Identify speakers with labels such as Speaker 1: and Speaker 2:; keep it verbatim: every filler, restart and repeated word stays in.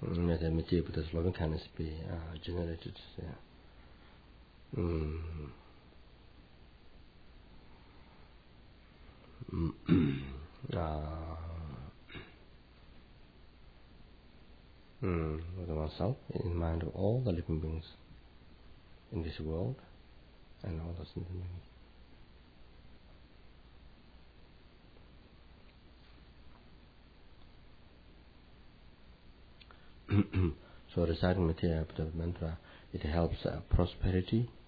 Speaker 1: May the material Buddha's loving kindness be uh, generated. Yeah. Mm. uh, mm, with oneself, in mind of all the living beings in this world and all the sentient beings. So reciting material Buddha mantra, it helps uh, prosperity